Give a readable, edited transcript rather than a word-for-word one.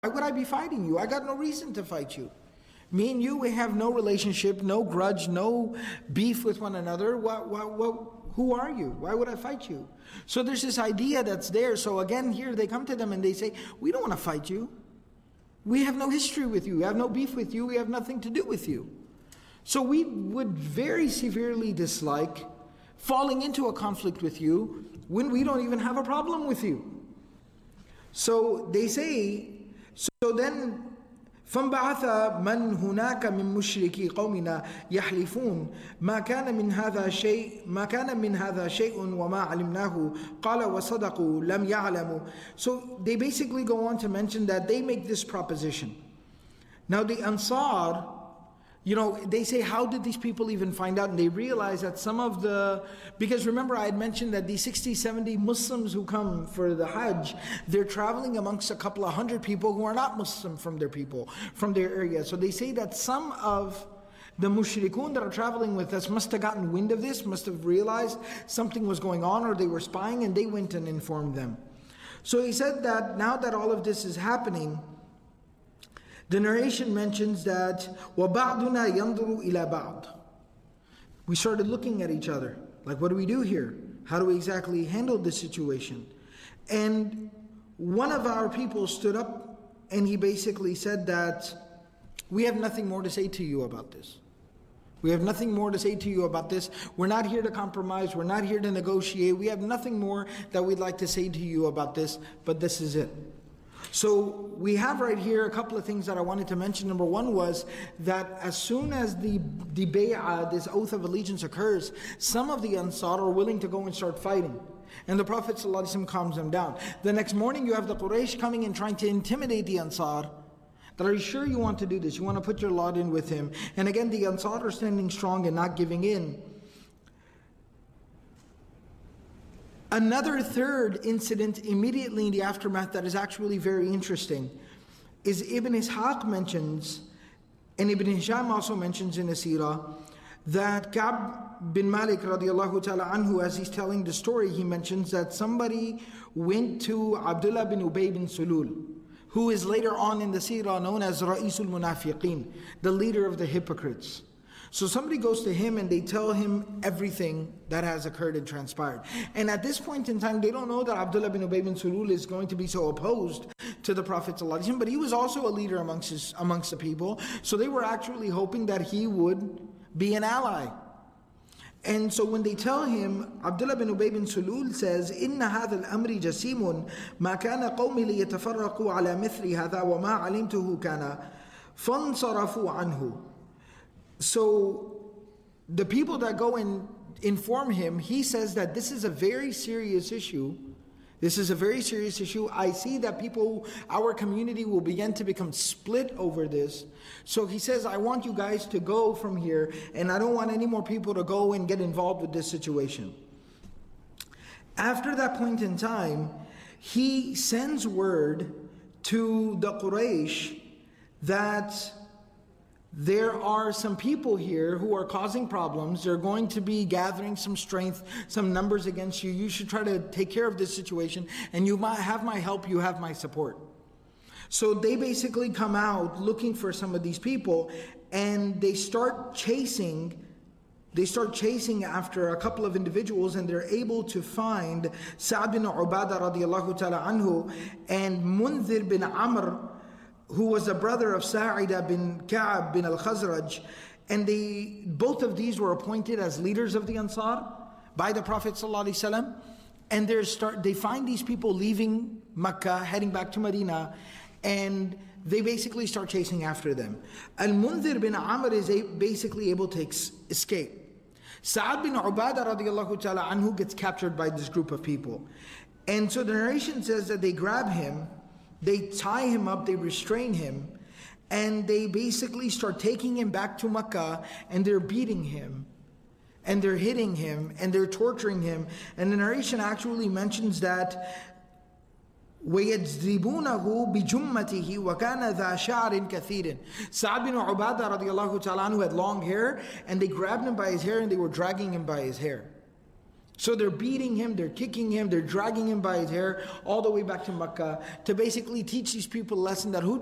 would I be fighting you? I got no reason to fight you. Me and you, we have no relationship, no grudge, no beef with one another. Who are you? Why would I fight you? So there's this idea that's there. So again, here they come to them and they say, we don't want to fight you. We have no history with you. We have no beef with you. We have nothing to do with you. So we would very severely dislike falling into a conflict with you when we don't even have a problem with you. So they say, so then فانبعث من هناك من مشركي قومنا يحلفون ما كان من هذا شيء وما علمناه قال وصدقوا لم يعلموا. So they basically go on to mention that they make this proposition. Now the Ansar, they say, how did these people even find out? And they realize that because remember I had mentioned that these 60, 70 Muslims who come for the Hajj, they're traveling amongst a couple of hundred people who are not Muslim from their people, from their area. So they say that some of the mushrikun that are traveling with us must have gotten wind of this, must have realized something was going on, or they were spying, and they went and informed them. So he said that now that all of this is happening, the narration mentions that وَبَعْضُنَا يَنْظُرُ إِلَى بَعْضٍ. We started looking at each other. Like, what do we do here? How do we exactly handle this situation? And one of our people stood up and he basically said that we have nothing more to say to you about this. We have nothing more to say to you about this. We're not here to compromise. We're not here to negotiate. We have nothing more that we'd like to say to you about this, but this is it. So we have right here a couple of things that I wanted to mention. Number one was that as soon as the bay'ah, this oath of allegiance occurs, some of the Ansar are willing to go and start fighting. And the Prophet ﷺ calms them down. The next morning you have the Quraysh coming and trying to intimidate the Ansar. That, are you sure you want to do this? You want to put your lot in with him? And again, the Ansar are standing strong and not giving in. Another third incident immediately in the aftermath that is actually very interesting is Ibn Ishaq mentions, and Ibn Hisham also mentions in the Sirah, that Ka'b bin Malik radiallahu ta'ala anhu, as he's telling the story, he mentions that somebody went to Abdullah bin Ubay bin Sulul, who is later on in the Sirah known as Ra'isul Munafiqeen, the leader of the hypocrites. So somebody goes to him and they tell him everything that has occurred and transpired. And at this point in time, they don't know that Abdullah bin Ubay bin Sulul is going to be so opposed to the Prophet ﷺ, but he was also a leader amongst the people. So they were actually hoping that he would be an ally. And so when they tell him, Abdullah bin Ubay bin Sulul says, إِنَّ هَذَا الْأَمْرِ جَسِيمٌ مَا كَانَ قَوْمِي لِيَتَفَرَّقُوا عَلَى مِثْلِ هَذَا وَمَا عَلِمْتُهُ كَانَ فَانْصَرَفُوا عَنْهُ. So the people that go and inform him, he says that this is a very serious issue. This is a very serious issue. I see that our community will begin to become split over this. So he says, I want you guys to go from here, and I don't want any more people to go and get involved with this situation. After that point in time, he sends word to the Quraysh that there are some people here who are causing problems. They're going to be gathering some strength, some numbers against you. You should try to take care of this situation, and you might have my help, you have my support. So they basically come out looking for some of these people, and they start chasing after a couple of individuals, and they're able to find Sa'd bin Ubadah radiallahu ta'ala anhu and Mundhir bin Amr, who was the brother of Sa'idah bin Ka'ab bin al-Khazraj. And both of these were appointed as leaders of the Ansar by the Prophet ﷺ. And they find these people leaving Mecca, heading back to Medina, and they basically start chasing after them. Al-Mundhir bin Amr is basically able to escape. Sa'd bin Ubadah radiallahu ta'ala anhu gets captured by this group of people. And so the narration says that they grab him, they tie him up, they restrain him, and they basically start taking him back to Mecca, and they're beating him, and they're hitting him, and they're torturing him. And the narration actually mentions that وَيَجْذِبُونَهُ بِجُمَّتِهِ وَكَانَ ذَا شَعْرٍ كَثِيرٍ. Sa'd bin Ubadah radiallahu ta'ala anhu had long hair, and they grabbed him by his hair and they were dragging him by his hair. So they're beating him, they're kicking him, they're dragging him by his hair all the way back to Mecca to basically teach these people a lesson that who